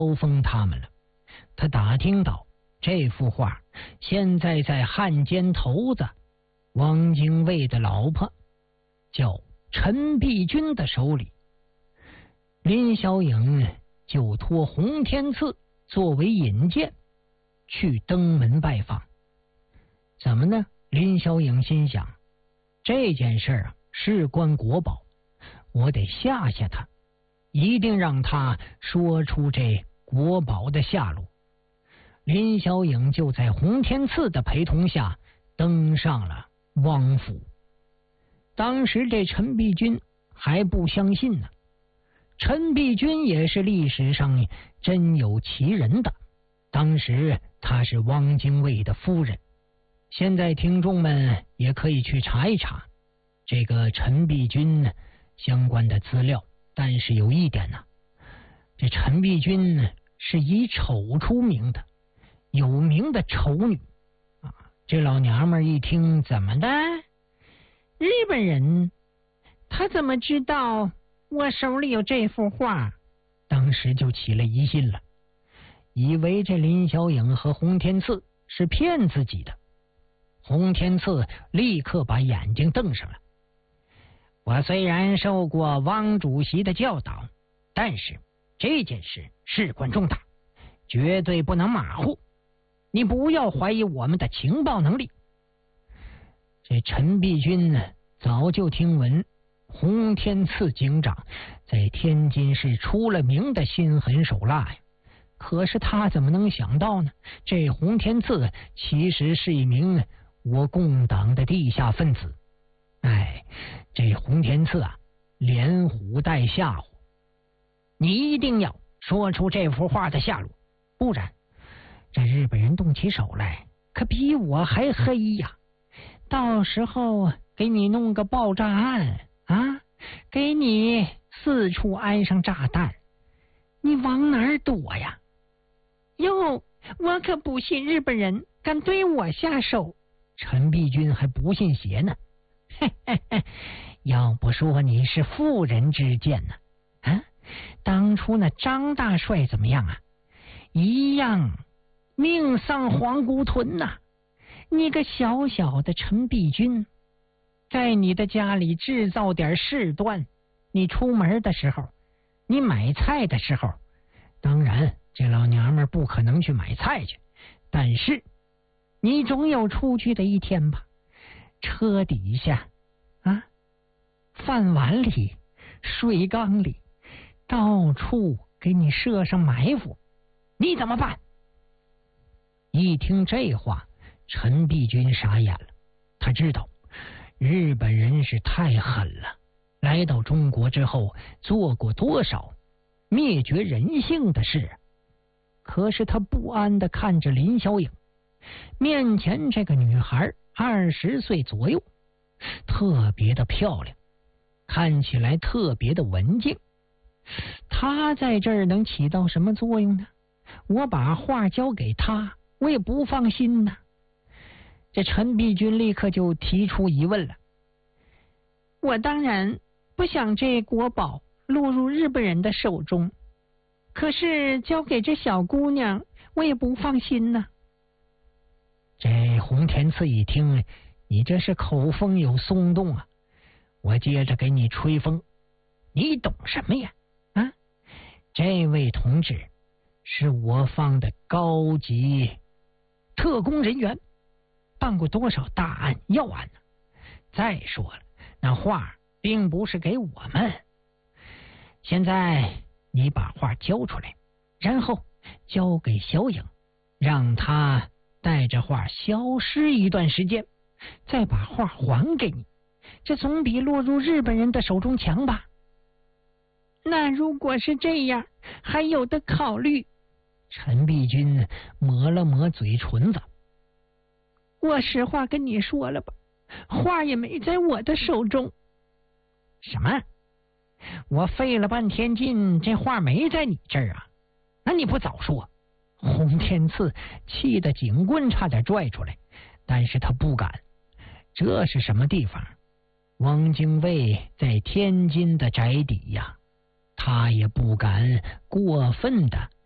封他们了。他打听到这幅画现在在汉奸头子汪精卫的老婆叫陈璧君的手里。林小影就托洪天赐作为引荐去登门拜访。怎么呢？林小影心想，这件事啊事关国宝，我得吓吓他，一定让他说出这国宝的下落。林小影就在洪天赐的陪同下登上了汪府。当时这陈璧君还不相信呢。陈璧君也是历史上真有其人的，当时她是汪精卫的夫人。现在听众们也可以去查一查这个陈璧君相关的资料。但是有一点呢，这陈璧君是以丑出名的，有名的丑女啊。这老娘们一听，怎么的？日本人他怎么知道我手里有这幅画？当时就起了疑心了，以为这林小影和洪天赐是骗自己的。洪天赐立刻把眼睛瞪上了。我虽然受过汪主席的教导，但是这件事事关重大，绝对不能马虎。你不要怀疑我们的情报能力。这陈璧君呢，早就听闻洪天赐警长在天津市出了名的心狠手辣呀。可是他怎么能想到呢？这洪天赐其实是一名我共党的地下分子。这洪天赐啊，连唬带吓唬，你一定要说出这幅画的下落，不然这日本人动起手来可比我还黑呀。到时候给你弄个爆炸案啊，给你四处安上炸弹，你往哪儿躲呀？哟，我可不信日本人敢对我下手。陈璧君还不信邪呢。嘿嘿嘿，要不说你是妇人之见呢？当初那张大帅怎么样啊？一样命丧黄姑屯呐。你个小小的陈璧君，在你的家里制造点事端，你出门的时候，你买菜的时候，当然这老娘们不可能去买菜去，但是你总有出去的一天吧？车底下啊，饭碗里，水缸里，到处给你设上埋伏，你怎么办？一听这话，陈璧君傻眼了。他知道日本人是太狠了，来到中国之后做过多少灭绝人性的事。可是他不安地看着林小影，面前这个女孩20岁左右，特别的漂亮，看起来特别的文静。她在这儿能起到什么作用呢？我把画交给她，我也不放心呢。这陈璧君立刻就提出疑问了。我当然不想这国宝落入日本人的手中，可是交给这小姑娘，我也不放心呢。这洪天赐一听，你这是口风有松动啊，我接着给你吹风。你懂什么呀？啊，这位同志是我方的高级特工人员，办过多少大案要案呢？再说了，那画并不是给我们。现在你把画交出来，然后交给小影，让他带着画消失一段时间，再把画还给你，这总比落入日本人的手中强吧？那如果是这样，还有的考虑。陈璧君抹了抹嘴唇子。我实话跟你说了吧，画也没在我的手中。什么？我费了半天劲，这画没在你这儿啊？那你不早说！洪天赐气得警棍差点拽出来，但是他不敢。这是什么地方？汪精卫在天津的宅邸呀，他也不敢过分的